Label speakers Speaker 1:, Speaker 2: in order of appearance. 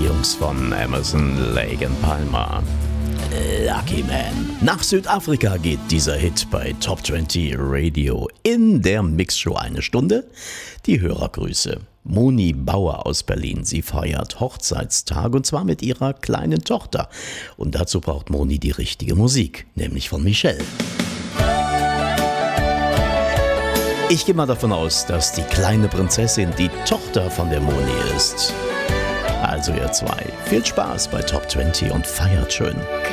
Speaker 1: Jungs von Emerson, Lake and Palmer. Lucky Man. Nach Südafrika geht dieser Hit bei Top 20 Radio. In der Mixshow eine Stunde. Die Hörergrüße. Moni Bauer aus Berlin. Sie feiert Hochzeitstag und zwar mit ihrer kleinen Tochter. Und dazu braucht Moni die richtige Musik, nämlich von Michelle. Ich gehe mal davon aus, dass die kleine Prinzessin die Tochter von der Moni ist. Also ihr zwei, viel Spaß bei Top 20 und feiert schön.